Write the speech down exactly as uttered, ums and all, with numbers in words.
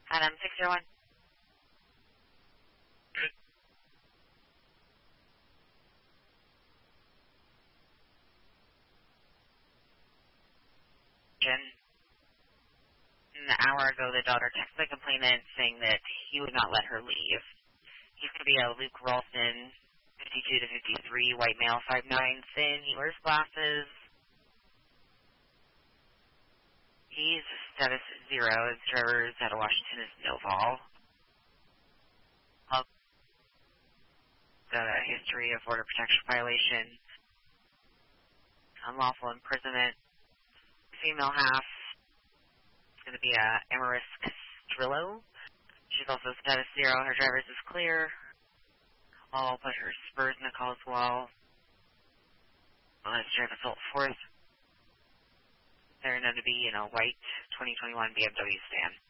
Adam six zero one. Jen. An hour ago, the daughter texted the complainant saying that he would not let her leave. He's going to be a Luke Ralston, fifty-two to fifty-three, white male, five nine, thin. He wears glasses. He's status zero. His driver's out of Washington is Noval. The history of border protection violation, unlawful imprisonment, female half. It's going to be a Amaris Castrillo. She's also status zero. Her driver's is clear. I'll put her spurs in the call as well. Let's drive assault fourth. They're known to be in a white twenty twenty-one B M W sedan.